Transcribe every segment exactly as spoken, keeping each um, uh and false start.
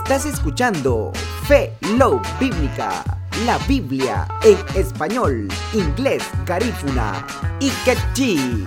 Estás escuchando Fe Love Bíblica, la Biblia en español, inglés, garífuna y quechí.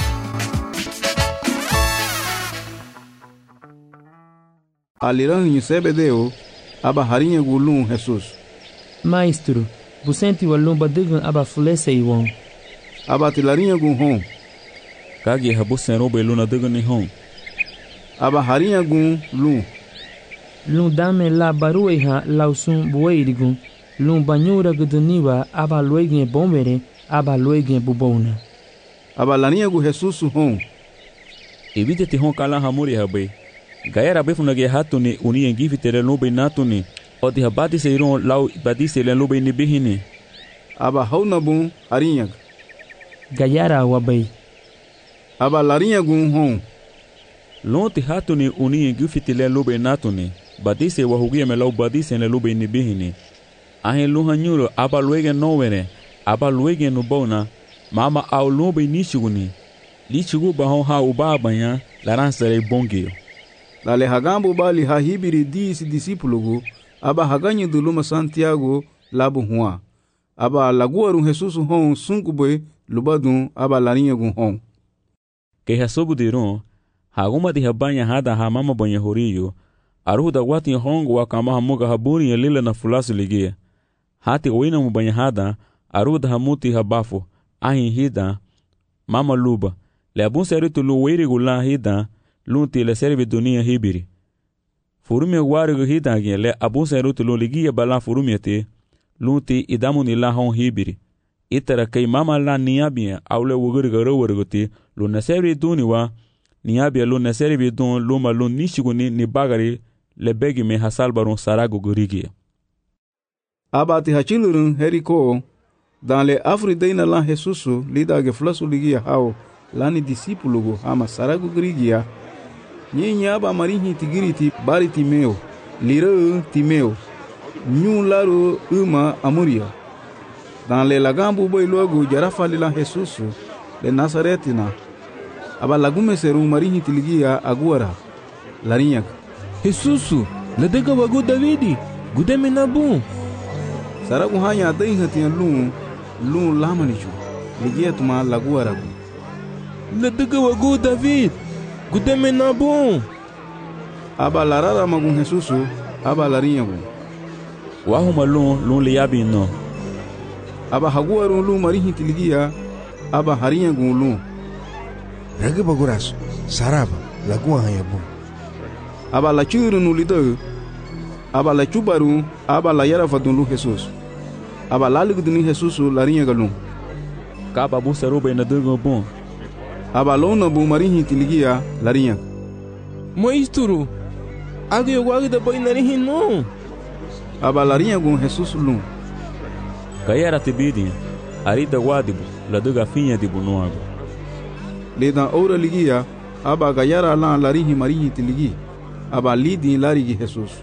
Aliran em Zebedeu, aba harinha gulun Jesus. Maestro, busenti walum badigan aba fulese iwon. Aba tilarinha gun hon. Kagi habusen robe luna digan ni hon. Aba harinha gun lun. Lun dame la barueha lausun bueirigun. Lun banyura guduniwa aba luegin bombere aba luegin bubona. Aba larinha gu Jesus hon. Evite te hon kala hamuri habe. Gaera befuna ge hatuni uni engivi tere lobe natuni. Odi habati seiron lau badise le lobe ni bihini. Aba hauna bun harinha. Gayara wabai. Aba larinha gun hon. Lonti hatuni uni engivi tere lobe natuni. Badise wahugia me lau badise le lobe ni bihini. Ahen luhanyuro aba luege nowere. Aba luege nubona. Mama au lobe nishiguni. Lichigu bahon ha ubabanya laransere bongio. Dale hagambo bali hahibiri disi disipulugu, aba haganyi duluma Santiago labu hua. Aba laguaru Jesus hon sunkubwe lubadun aba larinha gun hon. Ke hasobu diron, haguma di habanya hada ha mama banya horiyo, aruhu da wati hongo wakama hamuga haburi ya lila na fulasu ligia. Hati wina mubanya hada, aruhu da hamuti habafu, ahin hida, mama luba, le abun seritu luwiri gula hida, lunti le serve dunia hibiri. Furumi warigu hidagi le abun serutu lu ligia bala furumi te, lunti idamu ni la hon hibiri. Itara kay mama la niabia aule wuguriga rawariguti lu naseri duniwa, niabia lu naseri dun luma lu nishiguni ni bagari le begi me hasalbarun saragu gurigia. Abati hachilurun heriko, dan le afrideina la Jesusu lidage flasu ligia hao, lani disipulugu hama saragu gurigia. Nyinya aba marihi tigiriti bari timeo, lira timeo, nyu laro uma amuria. Dan le lagambu boy logo jarafa lila Jesusu, le Nazaretina. Aba lagume seru marihi tiligia aguara, larinyak. Jesusu, le dega wagu Davidi, gudeme nabu. Saragu hanya dai hatian lun, lun lamanichu, ligia tuma laguara gu. Le dega wagu David. Gudeme na bom. Aba larara magun Jesusu, aba larinha gun. Wahuma lun lun liabi no. Aba haguaru lun marihi tiligia, aba harinha gun lun. Rage baguraço, saraba, lagoa hanya bom. Aba la churu no lidau, aba la chubaru, aba la yara vadun lun Jesus. Aba lalig duni Jesusu larinha galun. Kaba bu seroba na dungo bom. Aba lona bu marihi tiligia larinha. Maestro, agi eu guarda boi narihin no. Aba larinha gun Jesus lun. Kayara tibidi, arida wadibu, la duga finha de bunuago. Ledan ora ligia, aba gayara la larihi marihi tiligi. Aba lidi larigi Jesus.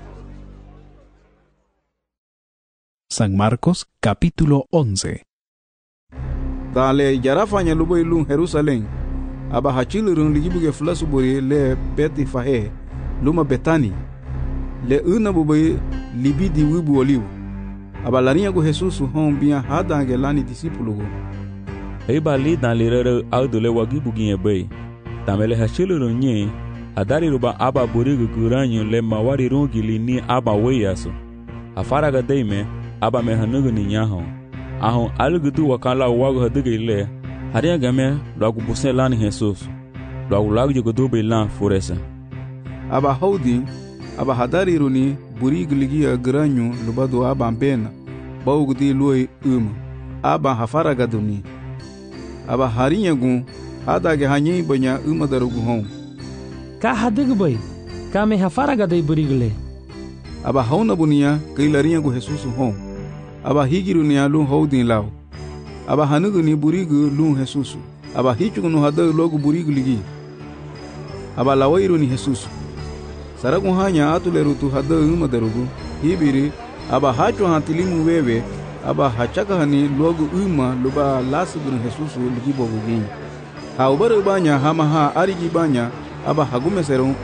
San Marcos capítulo once. Dale yarafanya luboy lun Jerusalén. Aba hachilurun ligibuge flasuburi le beti fahe luma betani le una bubai libidi wibu oliu. Aba larinha go Jesus hon bia hadange lani disipulugo. Eba li dan lirere audule wagibu ginye bay. Tamele hachilurun nye adari ruba aba burigu guranyo le mawari rungili ni aba weyaso. Afaraga deime aba mehanugu ni nyahon. Ahon alugudu wakala wagu haduge ile. Haria game logo busen lani Jesus. Logo lago jogodo be lan foresa. Aba haudi, aba hadari runi burig ligia granyo lubado aba pena. Baugudi luoi um. Aba hafara gaduni. Aba harinha gun adage hanyi banya uma darugu hon. Ka hadig boy. Ka me hafara gadai burigle. Aba hauna bunia kai larinha gu Jesus hon. Aba higirunia lu haudin lao. Aba hanugu ni burigu lun Jesus. Aba hichugu no hada logo burigu ligi. Aba lawairu ni Jesus. Saragu hanya atuleru tu hada uma darugu. Hibiri aba hachu hantilimu wewe. Aba hachaka hani logo uma luba lasigu ni Jesus ligi bogu gini. Ha ubara banya hama ha arigi banya aba hagume serung